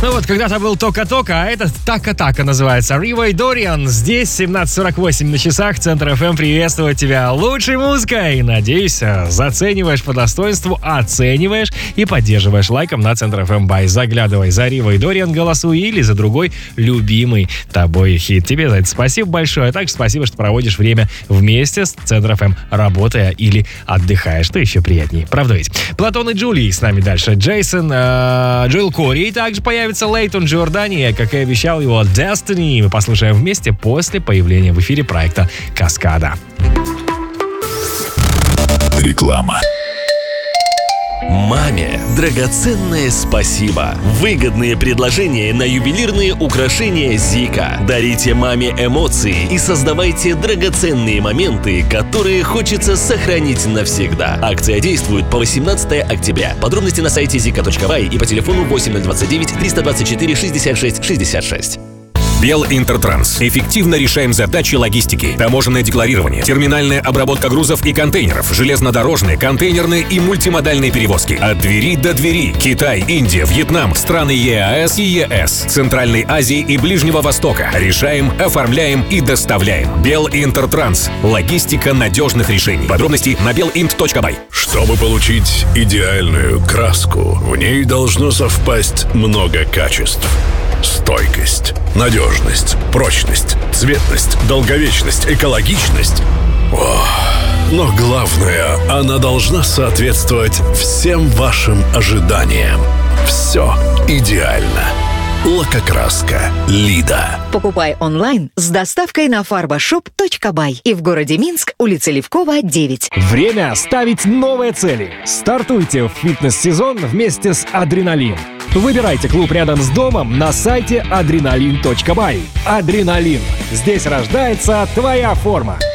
Ну вот, когда-то был Тока-Тока, а это Така-Така называется. Рива и Дориан. Здесь 17:48 на часах. Центр ФМ приветствует тебя лучшей музыкой. Надеюсь, зацениваешь по достоинству, оцениваешь и поддерживаешь лайком на Центр ФМ Бай. Заглядывай за Рива и Дориан, голосуй или за другой любимый тобой хит. Тебе за это спасибо большое. А также спасибо, что проводишь время вместе с Центр ФМ, работая или отдыхая. Что еще приятнее. Правда ведь? Платон и Джулии с нами дальше. Джейсон, Джилл Кори. Также появится Лейтон Джордани, как и обещал его Destiny. Мы послушаем вместе после появления в эфире проекта «Каскада». Реклама. Маме драгоценное спасибо. Выгодные предложения на ювелирные украшения Зика. Дарите маме эмоции и создавайте драгоценные моменты, которые хочется сохранить навсегда. Акция действует по 18 октября. Подробности на сайте zika.by и по телефону 8029 324 66 66. Белинтертранс. Эффективно решаем задачи логистики. Таможенное декларирование, терминальная обработка грузов и контейнеров, железнодорожные, контейнерные и мультимодальные перевозки. От двери до двери. Китай, Индия, Вьетнам, страны ЕАЭС и ЕС, Центральной Азии и Ближнего Востока. Решаем, оформляем и доставляем. Белинтертранс. Логистика надежных решений. Подробности на belint.by. Чтобы получить идеальную краску, в ней должно совпасть много качеств. Стойкость, надежность, прочность, цветность, долговечность, экологичность. Но главное, она должна соответствовать всем вашим ожиданиям. Все идеально. Лакокраска Лида. Покупай онлайн с доставкой на farbashop.by и в городе Минск, улица Левкова, 9. Время ставить новые цели. Стартуйте в фитнес-сезон вместе с «Адреналин». Выбирайте клуб рядом с домом на сайте adrenalin.by. «Адреналин». Здесь рождается твоя форма.